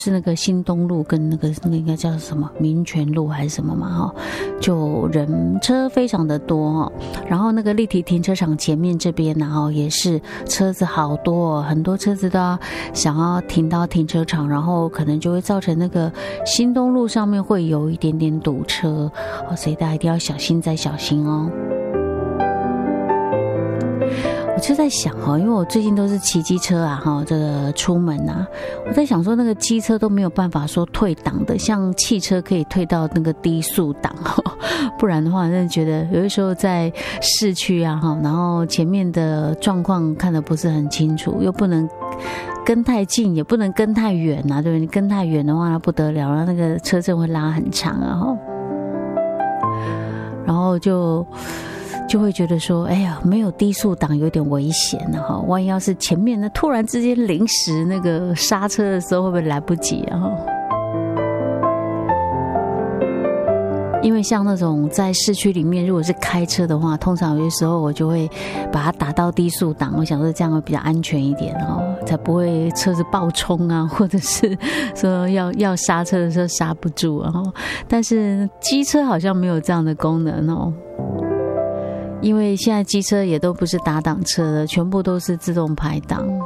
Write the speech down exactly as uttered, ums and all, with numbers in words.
是那个新东路跟那个那个应该叫什么民权路还是什么嘛哈，就人车非常的多哈。然后那个立体停车场前面这边然后也是车子好多，很多车子都要想要停到停车场，然后可能就会造成那个新东路上面会有一点点堵车，所以大家一定要小心再小心哦。我就在想哈，因为我最近都是骑机车啊哈，这个出门啊，我在想说那个机车都没有办法说退档的，像汽车可以退到那个低速档，不然的话，真的觉得有的时候在市区啊哈，然后前面的状况看得不是很清楚，又不能跟太近，也不能跟太远啊，对不对？你跟太远的话，那不得了，然后那个车阵会拉很长啊哈，然后就。就会觉得说，哎呀，没有低速档有点危险了哈，万一要是前面呢突然之间临时那个刹车的时候，会不会来不及啊？因为像那种在市区里面，如果是开车的话，通常有些时候我就会把它打到低速档，我想说这样会比较安全一点哦，才不会车子爆冲啊，或者是说要要刹车的时候刹不住啊。但是机车好像没有这样的功能哦。因为现在机车也都不是打档车了，全部都是自动排档，